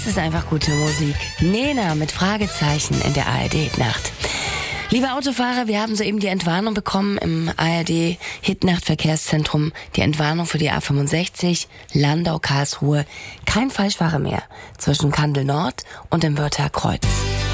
ist einfach gute Musik. Nena mit Fragezeichen in der ARD-Hitnacht. Liebe Autofahrer, wir haben soeben die Entwarnung bekommen im ARD-Hitnacht-Verkehrszentrum. Die Entwarnung für die A65 Landau-Karlsruhe. Kein Falschfahrer mehr zwischen Kandel Nord und dem Wörther Kreuz.